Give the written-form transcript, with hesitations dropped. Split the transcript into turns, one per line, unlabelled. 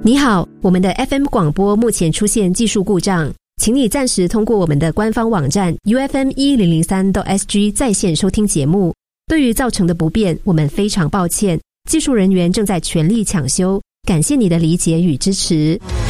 你好，我们的 FM 广播目前出现技术故障，请你暂时通过我们的官方网站 ufm1003.sg 在线收听节目。对于造成的不便，我们非常抱歉，技术人员正在全力抢修，感谢你的理解与支持。